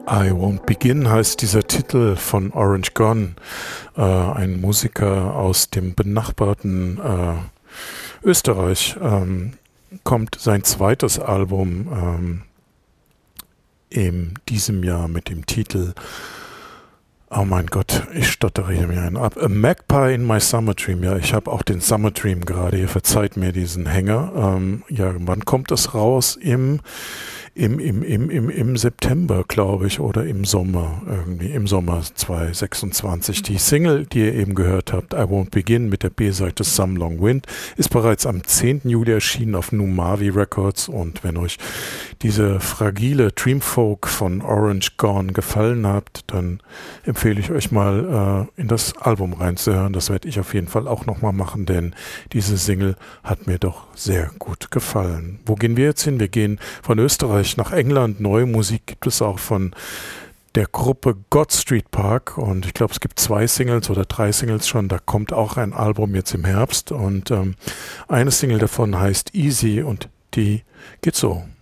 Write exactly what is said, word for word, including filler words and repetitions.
I Won't Begin heißt dieser Titel von Orange Gone, äh, ein Musiker aus dem benachbarten äh, Österreich. Ähm, kommt sein zweites Album ähm, in diesem Jahr mit dem Titel, oh mein Gott, ich stottere hier mir einen ab. A Magpie in My Summer Dream. Ja, ich habe auch den Summer Dream gerade hier. Verzeiht mir diesen Hänger. Ähm, ja, wann kommt das raus? Im, im, im, im, im, im September, glaube ich, oder im Sommer. Irgendwie im Sommer zwanzig sechsundzwanzig. Die Single, die ihr eben gehört habt, I Won't Begin mit der B-Seite Some Long Wind, ist bereits am zehnten Juli erschienen auf Numavi Records. Und wenn euch diese fragile Dreamfolk von Orange Gone gefallen hat, dann empfehle ich euch mal äh, in das Album reinzuhören. Das werde ich auf jeden Fall auch nochmal machen, denn diese Single hat mir doch sehr gut gefallen. Wo gehen wir jetzt hin? Wir gehen von Österreich nach England. Neue Musik gibt es auch von der Gruppe God Street Park und ich glaube, es gibt zwei Singles oder drei Singles schon. Da kommt auch ein Album jetzt im Herbst und ähm, eine Single davon heißt Easy und die geht so.